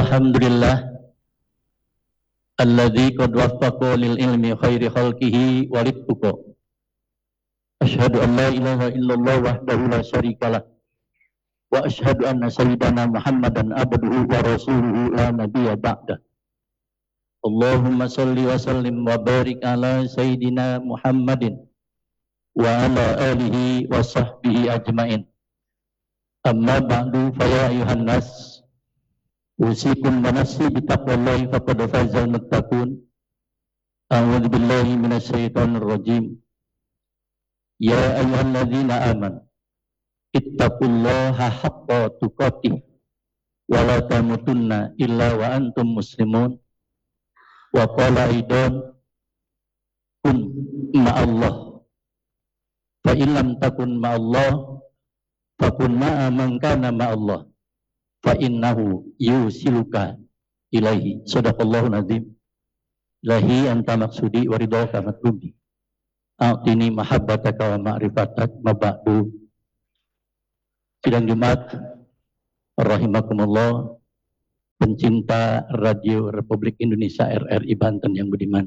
Alhamdulillah alladzi qad waffaqa lil ilmi khairi khalqihi walituqa. Asyhadu an la ilaha illallah wahdahu la syarikalah wa asyhadu anna sayyidana Muhammadan abduhu wa rasuluhu la nabiyya ba'da. Allahumma salli wa sallim wa barik ala sayyidina Muhammadin wa ala alihi wa sahbihi ajmain. Amma ba'du fa ya ayuhan nas usikum wa nafsi bitaqwallahi faqad fazal muttaqun. A'udzu billahi minasyaitonir rajim. Ya ayyuhalladzina amanu ittaqullaha haqqa tuqatih wa la tamutunna illa wa antum muslimun. Wa qala aidan kun ma'allah fa in lam takun ma'allah fakun ma'a man kana ma'allah fa innahu yusiluka ilaihi. Shadaqallahul azim. Ilahi anta maksudi wa ridhaka matlubi. A'tini mahabbataka wa ma'rifatak maba'du. Sidang Jumat rahimakumullah, pencinta Radio Republik Indonesia RRI Banten yang budiman.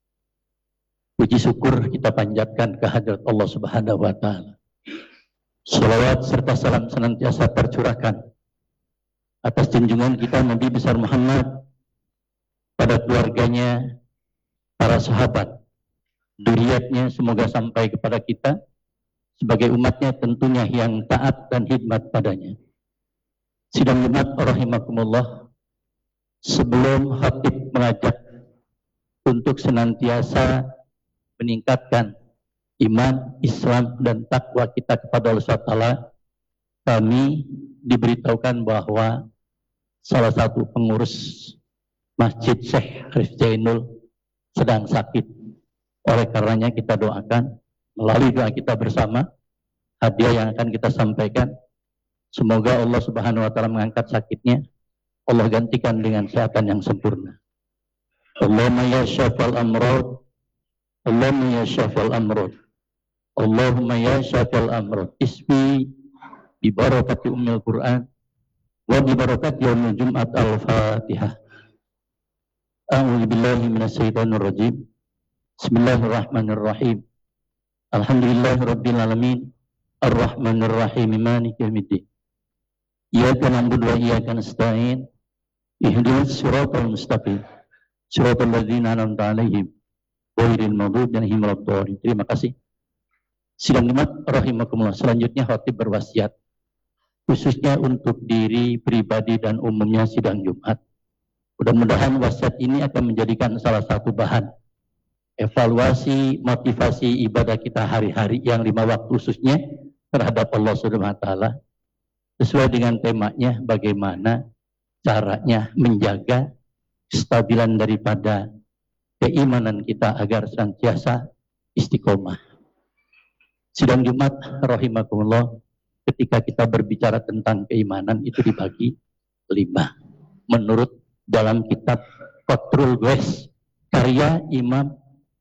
Puji syukur kita panjatkan kehadirat Allah Subhanahu wa taala. Salawat serta salam senantiasa tercurahkan atas junjungan kita Nabi besar Muhammad, pada keluarganya, para sahabat, dzurriyyatnya, semoga sampai kepada kita sebagai umatnya tentunya yang taat dan khidmat padanya. Sidang Jumat rahimakumullah, sebelum khatib mengajak untuk senantiasa meningkatkan iman, Islam, dan takwa kita kepada Allah SWT, kami diberitahukan bahwa salah satu pengurus Masjid Syekh Arif Zainul sedang sakit. Oleh karenanya kita doakan melalui doa kita bersama, hadiah yang akan kita sampaikan, semoga Allah Subhanahu wa taala mengangkat sakitnya, Allah gantikan dengan kesehatan yang sempurna. Allahumma ya syafal amrad, Allahumma ya syafal amrad, Allahumma ya syafal amrad, isbi bi barakati ummil Quran wa bi barakati yaumil Jum'at. Al-Fatihah. A'udzu billahi minasyaitonir rajim. Bismillahirrahmanirrahim. Alhamdulillahirabbil alamin. Arrahmanir rahim. Maliki yaumiddin. Iyyaka na'budu wa iyyaka nasta'in. Ihdinas siratal mustaqim. Siratal ladzina an'amta 'alaihim ghairil maghdubi 'alaihim waladdallin. Terima kasih. Sidang Jumat rahimakumullah. Selanjutnya khatib berwasiat khususnya untuk diri pribadi dan umumnya sidang Jumat. Mudah-mudahan wasiat ini akan menjadikan salah satu bahan evaluasi, motivasi ibadah kita hari-hari yang 5 waktu khususnya terhadap Allah Subhanahu wa taala, sesuai dengan temanya bagaimana caranya menjaga kestabilan daripada keimanan kita agar senantiasa istiqomah. Sidang Jumat rahimakumullah, ketika kita berbicara tentang keimanan itu dibagi 5 menurut dalam kitab Fathul Ghaith karya Imam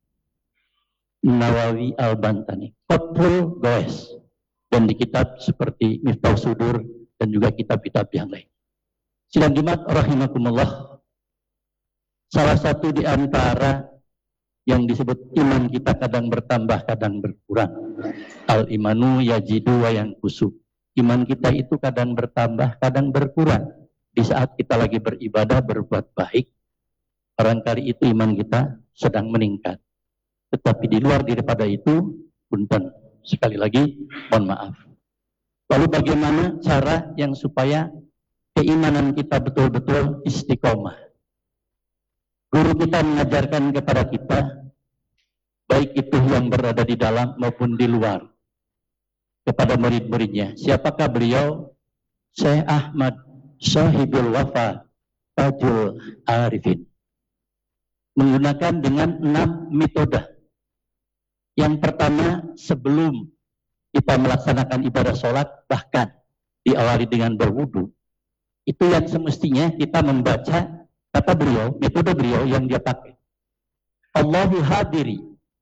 Nawawi Al-Bantani. Fathul Ghaith, dan di kitab seperti Miftahus Sudur dan juga kitab-kitab yang lain. Sidang Jumat rahimakumullah, salah satu di antara yang disebut iman kita kadang bertambah kadang berkurang. Al-imanu yajidu wa yanqusu. Iman kita itu kadang bertambah kadang berkurang. Di saat kita lagi beribadah, berbuat baik, barangkali itu iman kita sedang meningkat. Tetapi di luar daripada itu, punten, sekali lagi mohon maaf. Lalu bagaimana cara yang supaya keimanan kita betul-betul istiqomah? Guru kita mengajarkan kepada kita, baik itu yang berada di dalam maupun di luar, kepada murid-muridnya. Siapakah beliau? Syekh Ahmad Sahibul Wafa Tajul Arifin. Menggunakan dengan 6 metode. Yang pertama, sebelum kita melaksanakan ibadah sholat, bahkan diawali dengan berwudu, itu yang semestinya kita membaca kata beliau, metode beliau yang dia pakai. Allahu hadiri.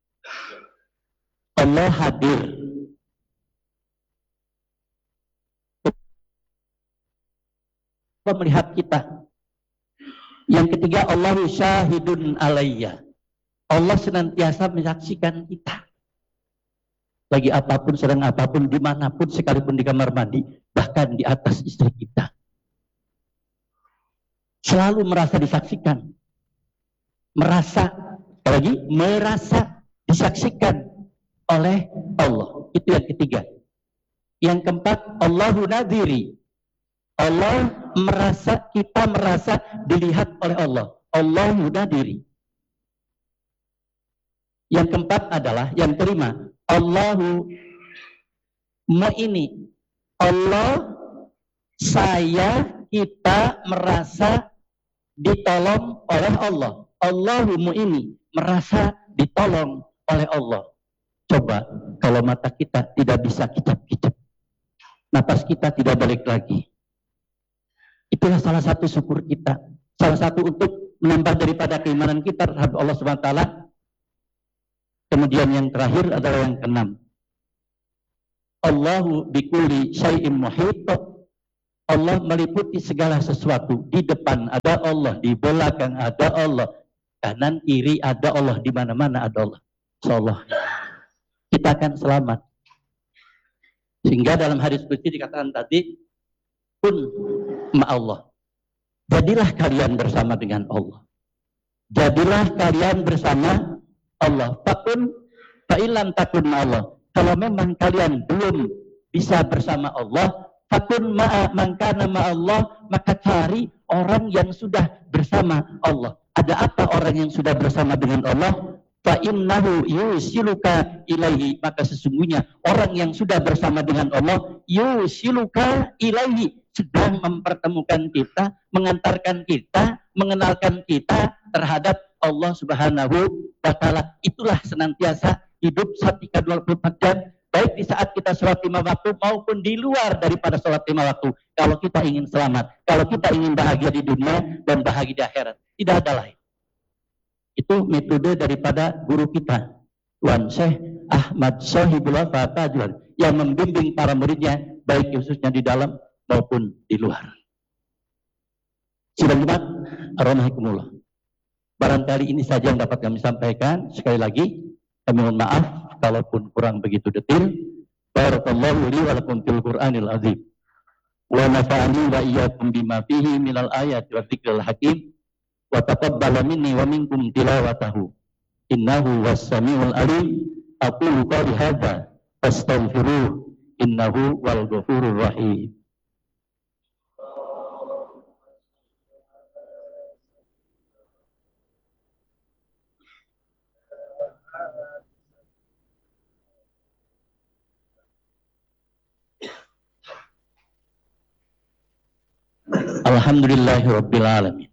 Allah hadir. Allah melihat kita. Yang ketiga, Allahu syahidun alayya. Allah senantiasa menyaksikan kita. Lagi apapun, sedang apapun, dimanapun, sekalipun di kamar mandi, bahkan di atas istri kita. Selalu merasa disaksikan. Merasa disaksikan oleh Allah. Itu yang ketiga. Yang keempat, Allahu nadhiri. Kita merasa dilihat oleh Allah. Allahu nadhiri. Yang keempat adalah, yang kelima, Allahu mu'ini. Allah, kita merasa ditolong oleh Allah. Allahu mu'ini, merasa ditolong oleh Allah. Coba kalau mata kita tidak bisa kicap-kicap, napas kita tidak balik lagi. Itulah salah satu syukur kita. Salah satu untuk menambah daripada keimanan kita terhadap Allah Subhanahu wa taala. Kemudian yang terakhir adalah yang keenam. Allahu bikulli syai'in muhit. Allah meliputi segala sesuatu. Di depan ada Allah, di belakang ada Allah, kanan kiri ada Allah, di mana-mana ada Allah. Insyaallah kita akan selamat. Sehingga dalam hadis qudsi dikatakan tadi, kun ma'allah. Jadilah kalian bersama dengan Allah. Jadilah kalian bersama Allah. Fa'ilam takun ma'allah. Kalau memang kalian belum bisa bersama Allah, fakun man kana ma'allah, maka cari orang yang sudah bersama Allah. Ada apa orang yang sudah bersama dengan Allah? Fa innahu yusiluka ilaihi, maka sesungguhnya orang yang sudah bersama dengan Allah yusiluka ilaihi, sedang mempertemukan kita, mengantarkan kita, mengenalkan kita terhadap Allah Subhanahu wa taala. Itulah senantiasa hidup setika 24 jam, baik di saat kita sholat 5 waktu maupun di luar daripada sholat 5 waktu. Kalau kita ingin selamat, kalau kita ingin bahagia di dunia dan bahagia di akhirat, tidak ada lain. Itu metode daripada guru kita, Tuan Syekh Ahmad Sohibul Wafa Tajuan, yang membimbing para muridnya, baik khususnya di dalam maupun di luar. Sidang Jumat, Ar-Rahmahikumullah. Barangkali ini saja yang dapat kami sampaikan. Sekali lagi, kami mohon maaf kalaupun kurang begitu detail. Barakallahu li wa lakum fil Qur'anil azim. Wa nafa'ani wa iyyakum bima fihi minal ayati wa dzikril hakim. Wa taqabbala minni wa minkum tilawatahu. Innahu was-sami'ul alim. Aqulu qawli hadza fastaghfiruh. Innahu wal ghafurur rahim. Alhamdulillahi rabbil alamin.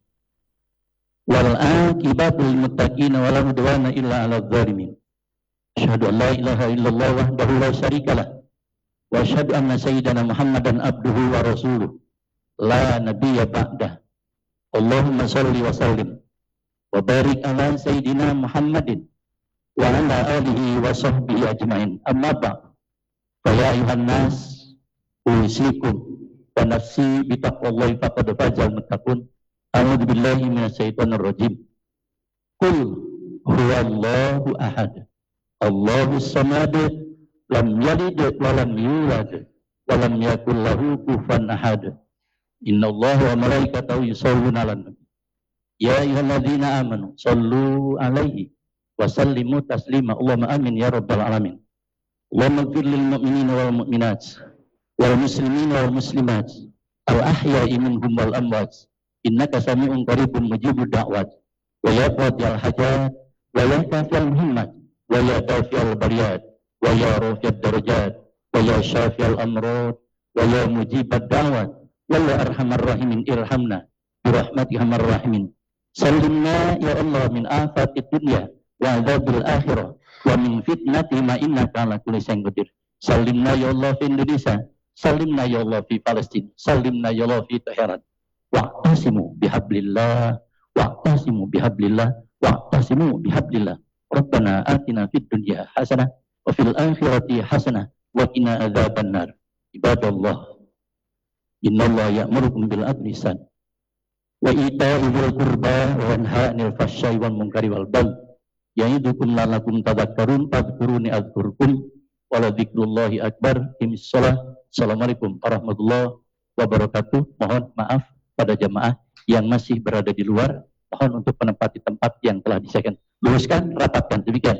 Wal aqibatu lil muttaqin wa la udwana illa 'alal zalimin. Asyhadu an la ilaha illallah wahdahu la syarikalah wa asyhadu anna sayyidana Muhammadan abduhu wa rasuluh la nabiyya ba'dah. Allahumma shalli wa sallim wa barik ala sayyidina Muhammadin wa ala alihi wa sahbihi ajmain. Amma ba'd. Fa ya ayuhan nas, usikum wa nafsi bitaqwallahi faqad fazal muttaqun. A'udzu billahi minasyaitonir rajim. Qul huwallahu ahad. Allahus samad. Lam yalid wa lam yulad wa lam yakul lahu kufuwan ahad. Innallaha wa malaikatahu yusholluna 'alan nabi. Ya ayyuhalladzina amanu shallu 'alaihi wa sallimu taslima. Allahumma amin ya rabbal alamin. Allahumma ighfir lil mu'minina wal mu'minat wal muslimina wal muslimat al ahya'i minhum wal amwat. Innaka sami'un qaribun mujibud da'wat. Wa ya qadiyal hajat wa ya kafiyal muhimmat wa ya kafiyal bariyat wa ya rafiyad darajat wa ya syafiyal amrad wa ya mujibad da'wat wa ya arhamar rahimin irhamna birahmatika arhamar rahimin. Sallimna ya Allah min afatid dunya wa adzabil akhirah wa min fitnati ma innaka ala kulli syai'in qadir. Sallimna ya Allah fi Indonesia, sallimna ya Allah fi Palestina, sallimna ya Allah fi Tehran. Wa'tasimu bihablillah, wa'tasimu bihablillah, wa'tasimu bihablillah. Rabbana atina fid dunya hasanah wa fil akhirati hasanah wa qina adzabannar. Ibadallah, innallaha ya'murukum bil adli ihsan wa ita'i dzil qurba wa yanha 'anil fahsya'i wal munkari wal baghi ya'idukum la'allakum tadhakkarun fadhkuruni adzkurkum wa la dzikrullahi akbar. Assalamualaikum warahmatullahi wabarakatuh. Mohon maaf pada jamaah yang masih berada di luar, mohon untuk menempati tempat yang telah disediakan. Luruskan, rapatkan, demikian.